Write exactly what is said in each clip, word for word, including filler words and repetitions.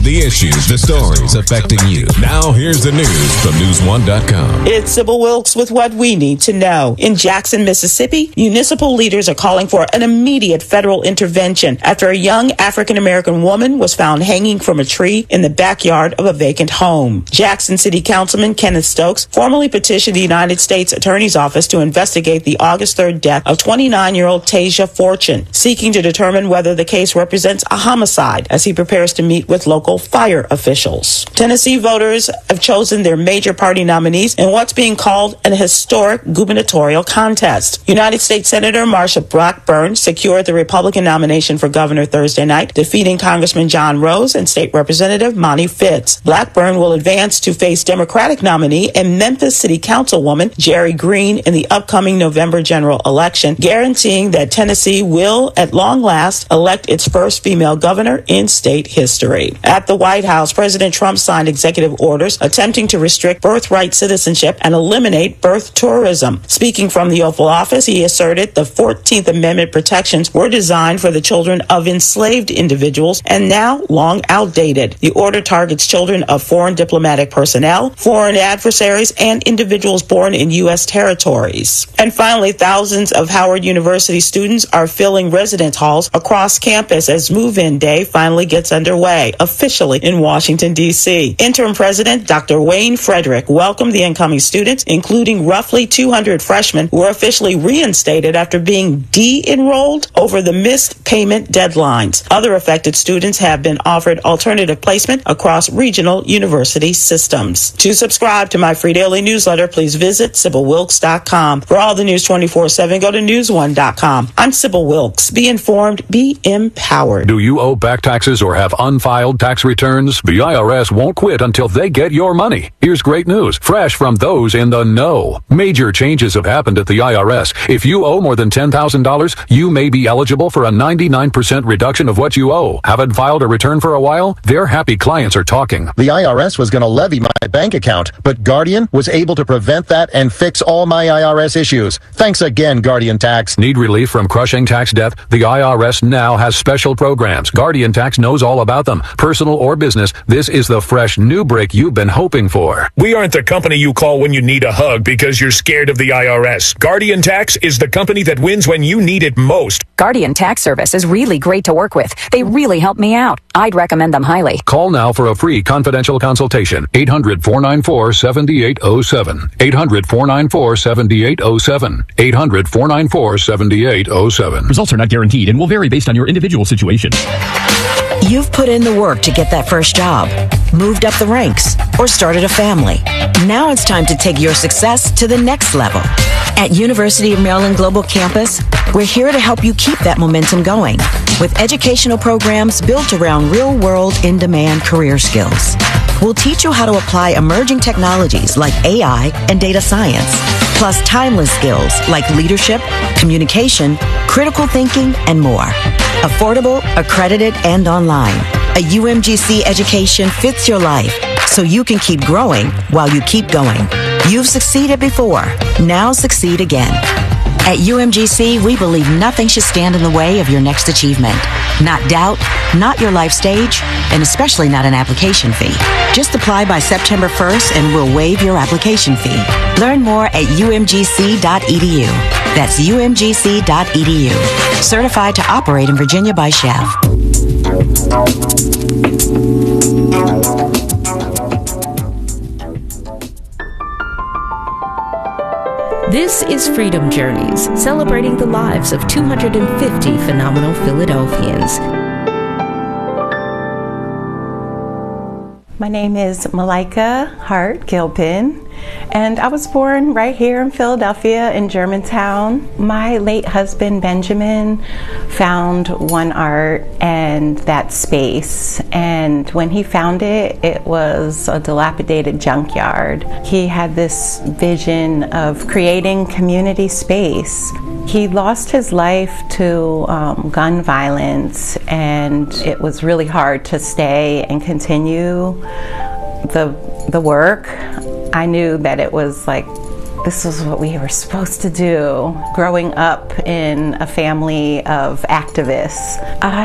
The issues, the stories affecting you. Now here's the news from news one dot com. It's Sybil Wilkes with what we need to know. In Jackson, Mississippi, municipal leaders are calling for an immediate federal intervention after a young African-American woman was found hanging from a tree in the backyard of a vacant home. Jackson City Councilman Kenneth Stokes formally petitioned the United States Attorney's Office to investigate the August third death of twenty-nine-year-old Tasia Fortune, seeking to determine whether the case represents a homicide as he prepares to meet with local fire officials. Tennessee voters have chosen their major party nominees in what's being called an historic gubernatorial contest. United States Senator Marsha Blackburn secured the Republican nomination for governor Thursday night, defeating Congressman John Rose and State Representative Monty Fitz. Blackburn will advance to face Democratic nominee and Memphis City Councilwoman Jerry Green in the upcoming November general election, guaranteeing that Tennessee will, at long last, elect its first female governor in state history. At the White House, President Trump signed executive orders attempting to restrict birthright citizenship and eliminate birth tourism. Speaking from the Oval Office, he asserted the fourteenth Amendment protections were designed for the children of enslaved individuals and now long outdated. The order targets children of foreign diplomatic personnel, foreign adversaries, and individuals born in U S territories. And finally, thousands of Howard University students are filling residence halls across campus as move-in day finally gets underway, officially in Washington, D C Interim President Doctor Wayne Frederick welcomed the incoming students, including roughly two hundred freshmen who were officially reinstated after being de-enrolled over the missed payment deadlines. Other affected students have been offered alternative placement across regional university systems. To subscribe to my free daily newsletter, please visit Sybil Wilkes dot com. For all the news twenty-four seven, go to news one dot com. I'm Sybil Wilkes. Be informed, be empowered. Do you owe back taxes or have unfiled tax returns? The I R S won't quit until they get your money. Here's great news, fresh from those in the know. Major changes have happened at the I R S. If you owe more than ten thousand dollars, you may be eligible for a ninety-nine percent reduction of what you owe. Haven't filed a return for a while? Their happy clients are talking. The I R S was going to levy my bank account, but Guardian was able to prevent that and fix all my I R S issues. Thanks again, Guardian Tax. Need relief from crushing tax debt? The I R S now has special programs. Guardian Tax knows all about them. Personal or business, this is the fresh new break you've been hoping for. We aren't the company you call when you need a hug because you're scared of the I R S. Guardian Tax is the company that wins when you need it most. Guardian Tax Service is really great to work with. They really help me out. I'd recommend them highly. Call now for a free confidential consultation. eight hundred, four nine four, seven eight zero seven. eight hundred, four nine four, seven eight zero seven. eight hundred, four nine four, seven eight zero seven. Results are not guaranteed and will vary based on your individual situation. You've put in the work to get that first job, moved up the ranks, or started a family. Now it's time to take your success to the next level. At University of Maryland Global Campus, we're here to help you keep that momentum going with educational programs built around real-world, in-demand career skills. We'll teach you how to apply emerging technologies like A I and data science, plus timeless skills like leadership, communication, critical thinking, and more. Affordable, accredited, and online. A U M G C education fits your life, so you can keep growing while you keep going. You've succeeded before. Now succeed again. At U M G C, we believe nothing should stand in the way of your next achievement. Not doubt, not your life stage, and especially not an application fee. Just apply by September first and we'll waive your application fee. Learn more at U M G C dot E D U. That's U M G C dot E D U. Certified to operate in Virginia by S C H E V. This is Freedom Journeys, celebrating the lives of two hundred fifty phenomenal Philadelphians. My name is Malika Hart Gilpin, and I was born right here in Philadelphia in Germantown. My late husband Benjamin found One Art and that space, and when he found it, it was a dilapidated junkyard. He had this vision of creating community space. He lost his life to um, gun violence, and it was really hard to stay and continue the the work. I knew that it was like this was what we were supposed to do. Growing up in a family of activists,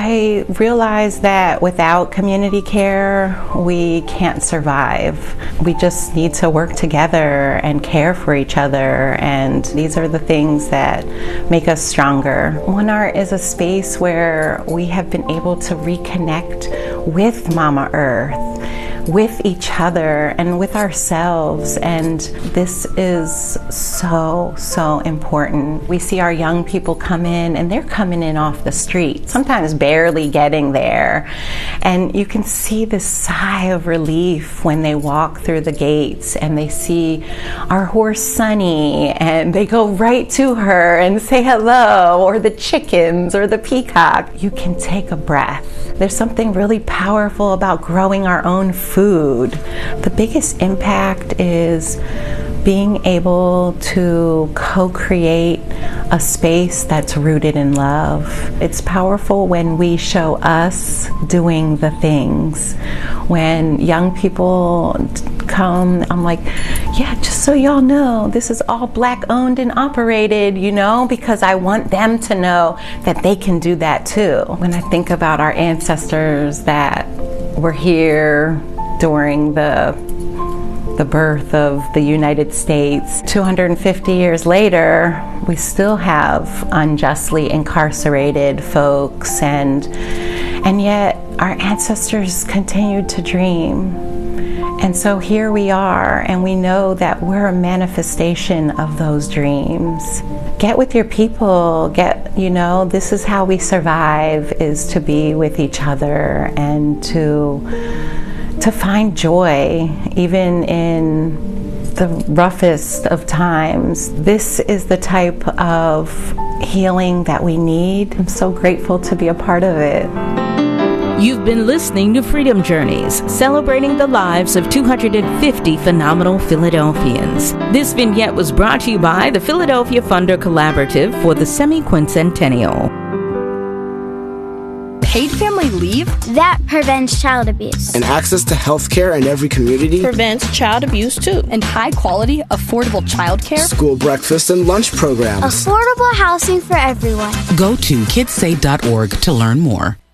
I realized that without community care, we can't survive. We just need to work together and care for each other, and these are the things that make us stronger. One Art is a space where we have been able to reconnect with Mama Earth, with each other, and with ourselves, and this is so, so important. We see our young people come in, and they're coming in off the street, sometimes barely getting there, and you can see this sigh of relief when they walk through the gates and they see our horse Sunny, and they go right to her and say hello, or the chickens or the peacock. You can take a breath. There's something really powerful about growing our own food. The biggest impact is being able to co-create a space that's rooted in love. It's powerful when we show us doing the things. When young people come, I'm like, yeah, just so y'all know, this is all Black owned and operated, you know, because I want them to know that they can do that too. When I think about our ancestors that were here during the the birth of the United States, two hundred fifty years later, we still have unjustly incarcerated folks, and and yet our ancestors continued to dream. And so here we are, and we know that we're a manifestation of those dreams. Get with your people, get, you know, this is how we survive, is to be with each other and to to find joy, even in the roughest of times. This is the type of healing that we need. I'm so grateful to be a part of it. You've been listening to Freedom Journeys, celebrating the lives of two hundred fifty phenomenal Philadelphians. This vignette was brought to you by the Philadelphia Funder Collaborative for the semi-quincentennial. Paid family leave? That prevents child abuse. And access to health care in every community? Prevents child abuse too. And high quality, affordable child care? School breakfast and lunch programs. Affordable housing for everyone. Go to kids say dot org to learn more.